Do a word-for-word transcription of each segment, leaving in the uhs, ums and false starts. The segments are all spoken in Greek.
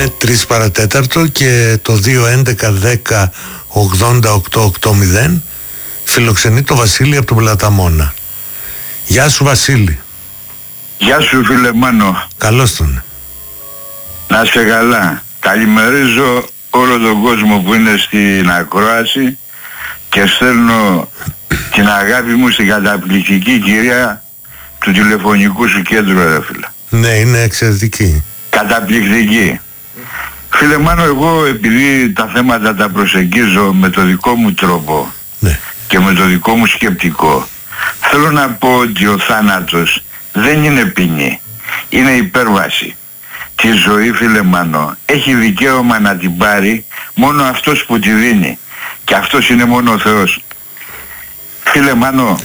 Είναι τρεις παρατέταρτο και το δύο έντεκα δέκα ογδόντα οκτώ ογδόντα φιλοξενεί το Βασίλη από τον Πλαταμόνα. Γεια σου Βασίλη. Γεια σου φίλε Μάνο. Καλώς τον. Να είσαι καλά. Καλημερίζω όλο τον κόσμο που είναι στην ακρόαση και στέλνω την αγάπη μου στην καταπληκτική κυρία του τηλεφωνικού σου κέντρου, ρε φίλε. Ναι, είναι εξαιρετική. Καταπληκτική. Φίλε Μάνο, εγώ επειδή τα θέματα τα προσεγγίζω με το δικό μου τρόπο, ναι, και με το δικό μου σκεπτικό, θέλω να πω ότι ο θάνατος δεν είναι ποινή, είναι υπέρβαση. Τη ζωή, φίλε Μάνο, έχει δικαίωμα να την πάρει μόνο αυτός που τη δίνει, και αυτός είναι μόνο ο Θεός. Φίλε Μάνο,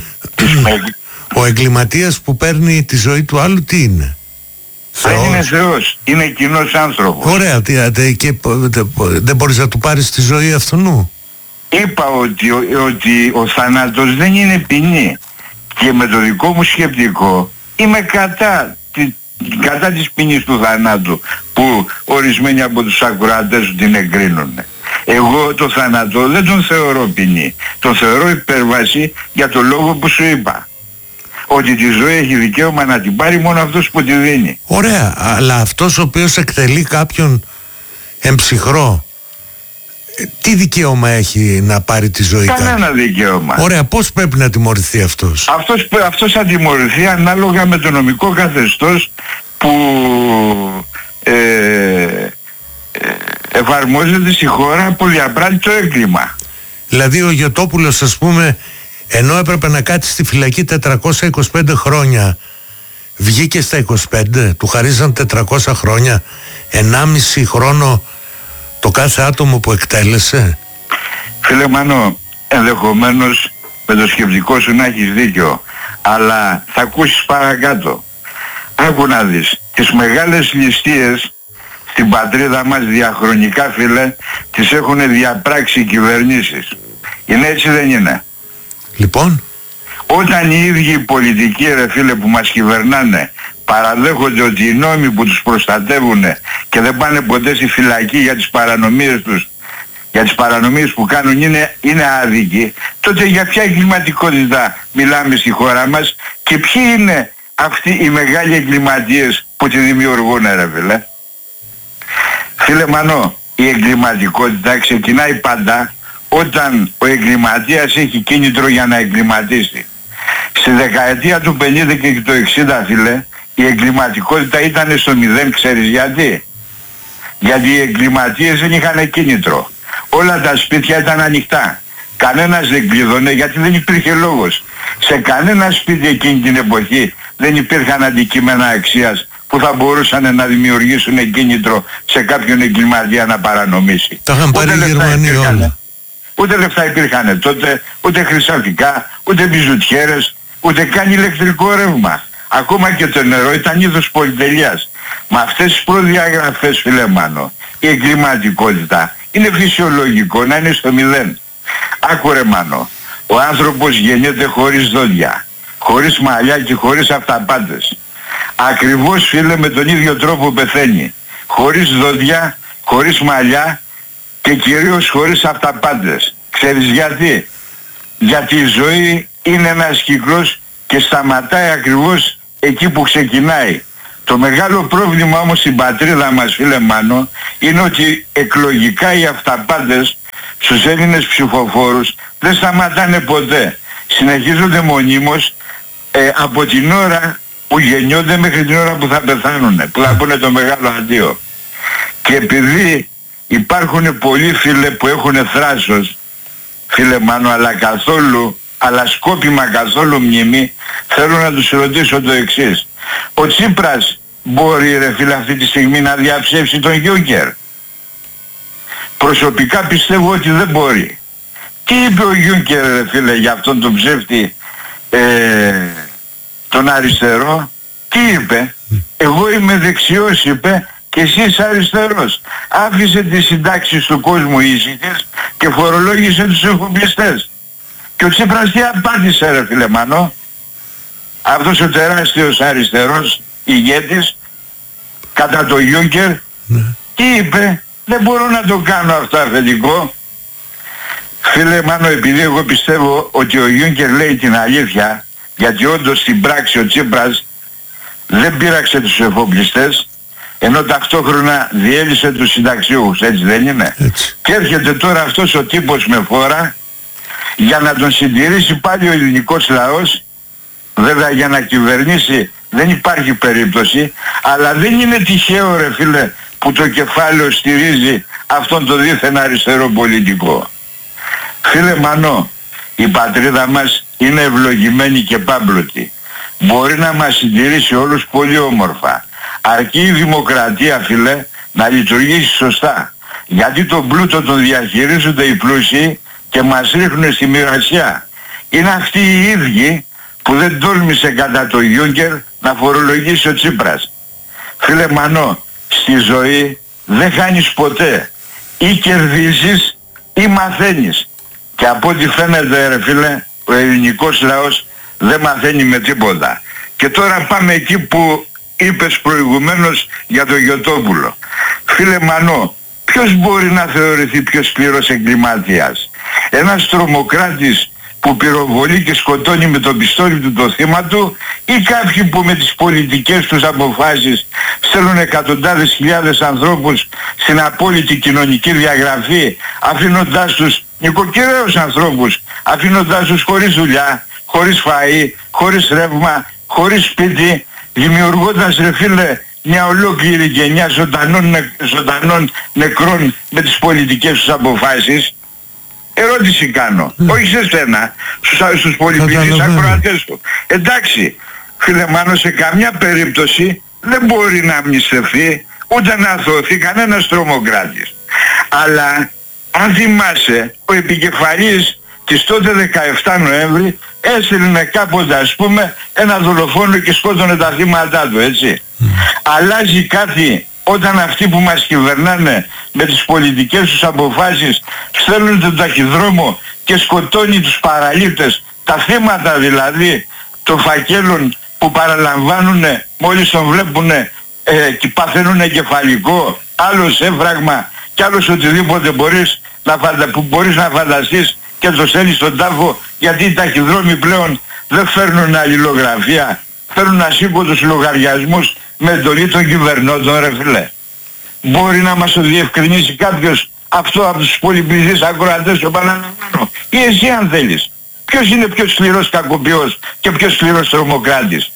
ο εγκληματίας που παίρνει τη ζωή του άλλου τι είναι? Δεν Θεός. Είναι Θεός, είναι κοινός άνθρωπος. Ωραία, τι, και δεν μπορείς να του πάρεις τη ζωή αυτού? Είπα ότι, ότι ο θάνατος δεν είναι ποινή, και με το δικό μου σκεπτικό είμαι κατά, τη, κατά της ποινής του θανάτου που ορισμένοι από τους ακροατές του την εγκρίνουν. Εγώ το θάνατο δεν τον θεωρώ ποινή, τον θεωρώ υπέρβαση για το λόγο που σου είπα. Ότι τη ζωή έχει δικαίωμα να την πάρει μόνο αυτός που τη δίνει. Ωραία, αλλά αυτός ο οποίος εκτελεί κάποιον εμψυχρό, τι δικαίωμα έχει να πάρει τη ζωή? Κανένα κα... δικαίωμα. Ωραία, πώς πρέπει να τιμωρηθεί αυτός? Αυτός, αυτός θα τιμωρηθεί ανάλογα με το νομικό καθεστώς που ε, ε, εφαρμόζεται στη χώρα που διαπράττει το έγκλημα. Δηλαδή ο Γιωτόπουλος, ας πούμε, ενώ έπρεπε να κάτσει στη φυλακή τετρακόσια είκοσι πέντε χρόνια, βγήκε στα είκοσι πέντε, του χαρίζαν τετρακόσια χρόνια, ενάμιση χρόνο το κάθε άτομο που εκτέλεσε. Φίλε Μάνο, ενδεχομένως με το σκεπτικό σου να έχεις δίκιο, αλλά θα ακούσεις παρακάτω. Άκου να δεις, τις μεγάλες ληστείες στην πατρίδα μας διαχρονικά, φίλε, τις έχουν διαπράξει οι κυβερνήσεις. Είναι έτσι, δεν είναι? Λοιπόν, όταν οι ίδιοι οι πολιτικοί, ρε φίλε, που μας κυβερνάνε παραδέχονται ότι οι νόμοι που τους προστατεύουν και δεν πάνε ποτέ στη φυλακή για τις παρανομίες τους, για τις παρανομίες που κάνουν, είναι, είναι άδικοι, τότε για ποια εγκληματικότητα μιλάμε στη χώρα μας και ποιοι είναι αυτοί οι μεγάλοι εγκληματίες που τη δημιουργούν, ρε φίλε? Φίλε Μανώ, η εγκληματικότητα ξεκινάει πάντα όταν ο εγκληματίας έχει κίνητρο για να εγκληματίσει. Στη δεκαετία του πενήντα και του εξήντα, φίλε, η εγκληματικότητα ήταν στο μηδέν. Ξέρεις γιατί? Γιατί οι εγκληματίες δεν είχαν κίνητρο. Όλα τα σπίτια ήταν ανοιχτά. Κανένας δεν κλείδωνε γιατί δεν υπήρχε λόγος. Σε κανένα σπίτι εκείνη την εποχή δεν υπήρχαν αντικείμενα αξίας που θα μπορούσαν να δημιουργήσουν κίνητρο σε κάποιον εγκληματία να παρανομήσει. Τα είχαν πάρει οι Γερμανοί όλα. Ούτε λεφτά υπήρχαν τότε, ούτε χρυσαφικά, ούτε μπιζουτιέρες, ούτε καν ηλεκτρικό ρεύμα. Ακόμα και το νερό ήταν είδος πολυτελείας. Με αυτές τις προδιαγραφές, φίλε Μάνο, η εγκληματικότητα είναι φυσιολογικό να είναι στο μηδέν. Άκου ρε Μάνο, ο άνθρωπος γεννιέται χωρίς δόντια, χωρίς μαλλιά και χωρίς αυταπάτες. Ακριβώς, φίλε, με τον ίδιο τρόπο πεθαίνει. Χωρίς δόντια, χωρίς μαλλιά και κυρίως χωρίς αυταπάτες. Ξέρεις γιατί? Γιατί η ζωή είναι ένας κύκλος και σταματάει ακριβώς εκεί που ξεκινάει. Το μεγάλο πρόβλημα όμως στην πατρίδα μας, φίλε Μάνο, είναι ότι εκλογικά οι αυταπάτες στους Έλληνες ψηφοφόρους δεν σταματάνε ποτέ. Συνεχίζονται μονίμως ε, από την ώρα που γεννιόνται μέχρι την ώρα που θα πεθάνουν, που θα πούνε το μεγάλο αντίο. Και επειδή υπάρχουν πολλοί, φίλε, που έχουν θράσος, φίλε Μάνο, αλλά καθόλου, αλλά σκόπιμα καθόλου μνήμη, θέλω να τους ρωτήσω το εξής. Ο Τσίπρας μπορεί, ρε φίλε, αυτή τη στιγμή να διαψεύσει τον Γιούγκερ? Προσωπικά πιστεύω ότι δεν μπορεί. Τι είπε ο Γιούγκερ, ρε φίλε, για αυτόν τον ψεύτη, ε, τον αριστερό? Τι είπε? Εγώ είμαι δεξιός, είπε, και εσύ είσαι αριστερός. Άφησε τις συντάξεις του κόσμου ήσυχες και φορολόγησε τους εφοπλιστές. Και ο Τσίπρας τι απάντησε, ρε φίλε Μανώ? Αυτός ο τεράστιος αριστερός ηγέτης κατά το Γιούγκερ, ναι, Τι είπε? Δεν μπορώ να το κάνω αυτό αφεντικό. Φίλε Μάνο, επειδή εγώ πιστεύω ότι ο Γιούνκερ λέει την αλήθεια, γιατί όντως στην πράξη ο Τσίπρας δεν πείραξε τους εφοπλιστές, ενώ ταυτόχρονα διέλυσε τους συνταξιούχους, έτσι δεν είναι? Έτσι. Και έρχεται τώρα αυτός ο τύπος με φόρα για να τον συντηρήσει πάλι ο ελληνικός λαός. Βέβαια για να κυβερνήσει δεν υπάρχει περίπτωση, αλλά δεν είναι τυχαίο ρε φίλε που το κεφάλαιο στηρίζει αυτόν τον δίθεν αριστερό πολιτικό. Φίλε Μανώ, η πατρίδα μας είναι ευλογημένη και πάμπλωτη. Μπορεί να μας συντηρήσει όλους πολύ όμορφα. Αρκεί η δημοκρατία, φίλε, να λειτουργήσει σωστά. Γιατί τον πλούτο τον διαχειρίζονται οι πλούσιοι και μας ρίχνουν στη μοιρασιά. Είναι αυτοί οι ίδιοι που δεν τόλμησε κατά το Γιούγκερ να φορολογήσει ο Τσίπρας. Φίλε Μανώ, στη ζωή δεν χάνεις ποτέ. Ή κερδίζεις ή μαθαίνεις. Και από ό,τι φαίνεται ρε φίλε, ο ελληνικός λαός δεν μαθαίνει με τίποτα. Και τώρα πάμε εκεί που είπες προηγουμένως για το Γιωτόπουλο. Φίλε Μανώ, ποιος μπορεί να θεωρηθεί πιο σκληρός εγκληματίας? Ένας τρομοκράτης που πυροβολεί και σκοτώνει με το πιστόλι του το θύμα του, ή κάποιοι που με τις πολιτικές τους αποφάσεις στέλνουν εκατοντάδες χιλιάδες ανθρώπους στην απόλυτη κοινωνική διαγραφή, αφήνοντάς τους νοικοκυρέους ανθρώπους, αφήνοντάς τους χωρίς δουλειά, χωρίς φαΐ, χωρίς ρεύμα, χωρίς σπίτι, δημιουργώντας ρε φίλε μια ολόκληρη γενιά ζωντανών, νε, ζωντανών νεκρών με τις πολιτικές τους αποφάσεις. Ερώτηση κάνω, mm. όχι σε σένα, στους, στους πολυπληθείς ακροατές του. Εντάξει, φίλε Μάνο, σε καμιά περίπτωση δεν μπορεί να αμνηστευτεί ούτε να αθωωθεί κανένας τρομοκράτης. Αλλά αν θυμάσαι, ο επικεφαλής της τότε δεκαεφτά Νοέμβρη έστειλε κάποτε ας πούμε ένα δολοφόνο και σκότωνε τα θύματα του, έτσι. Mm. Αλλάζει κάτι όταν αυτοί που μας κυβερνάνε με τις πολιτικές τους αποφάσεις στέλνουν τον ταχυδρόμο και σκοτώνει τους παραλήπτες, τα θύματα δηλαδή των φακέλων που παραλαμβάνουν μόλις τον βλέπουν ε, και παθαίνουν εγκεφαλικό, άλλο έφραγμα και άλλος οτιδήποτε μπορείς να, φαντα... που μπορείς να φανταστείς και το στέλνεις στον τάφο, γιατί οι ταχυδρόμοι πλέον δεν φέρνουν αλληλογραφία, φέρνουν ασύποτους λογαριασμούς με εντολή των κυβερνώντων ρε φίλε. Μπορεί να μας το διευκρινίσει κάποιος αυτό από τους πολυπληθείς ακροατές, το παραλαμβάνω, ή εσύ αν θέλεις? Ποιος είναι πιο σκληρός κακοποιός και πιο σκληρός τρομοκράτης?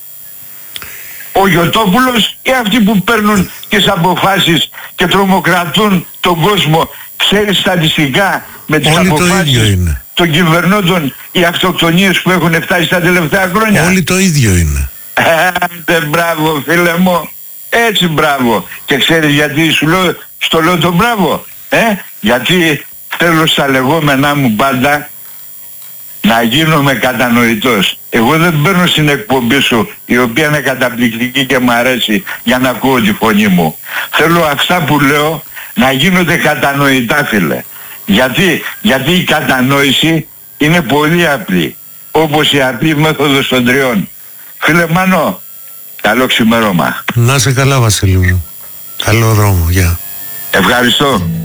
Ο Γιωτόπουλος ή αυτοί που παίρνουν τις αποφάσεις και τρομοκρατούν τον κόσμο? Ξέρεις στατιστικά με τις όλοι αποφάσεις των κυβερνώντων οι αυτοκτονίες που έχουν φτάσει στα τελευταία χρόνια? Όλοι το ίδιο είναι. Ε, μπράβο φίλε μου, έτσι μπράβο. Και ξέρεις γιατί σου λέω, στο λέω το μπράβο? Ε, γιατί θέλω στα λεγόμενά μου πάντα να γίνομαι κατανοητός. Εγώ δεν μπαίνω στην εκπομπή σου, η οποία είναι καταπληκτική και μου αρέσει, για να ακούω τη φωνή μου. Θέλω αυτά που λέω να γίνονται κατανοητά φίλε. Γιατί, γιατί η κατανόηση είναι πολύ απλή, όπως η απλή μέθοδος των τριών. Φίλε Μάνο, καλό ξημέρωμα. Να σε καλά Βασίλη μου. Καλό δρόμο, γεια. Ευχαριστώ.